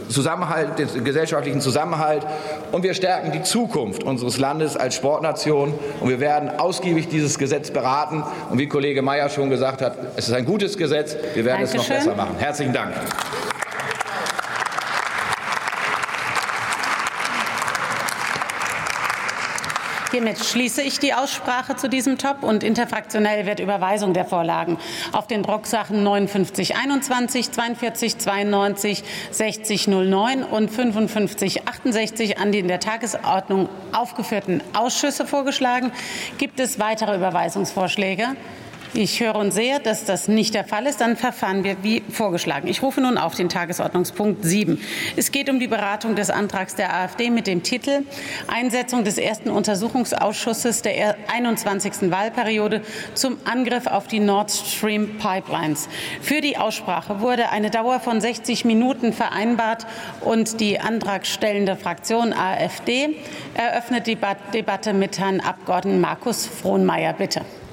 Zusammenhalt, den gesellschaftlichen Zusammenhalt, und wir stärken die Zukunft unseres Landes als Sportnation. Und wir werden ausgiebig dieses Gesetz beraten. Und wie Kollege Mayer schon gesagt hat, es ist ein gutes Gesetz. Wir werden es noch besser machen. Herzlichen Dank. Hiermit schließe ich die Aussprache zu diesem Top und interfraktionell wird Überweisung der Vorlagen auf den Drucksachen 5921, 4292, 6009 und 5568 an die in der Tagesordnung aufgeführten Ausschüsse vorgeschlagen. Gibt es weitere Überweisungsvorschläge? Ich höre und sehe, dass das nicht der Fall ist. Dann verfahren wir wie vorgeschlagen. Ich rufe nun auf den Tagesordnungspunkt 7. Es geht um die Beratung des Antrags der AfD mit dem Titel Einsetzung des ersten Untersuchungsausschusses der 21. Wahlperiode zum Angriff auf die Nord Stream Pipelines. Für die Aussprache wurde eine Dauer von 60 Minuten vereinbart und die antragstellende Fraktion AfD eröffnet die Debatte mit Herrn Abgeordneten Markus Frohnmayer. Bitte.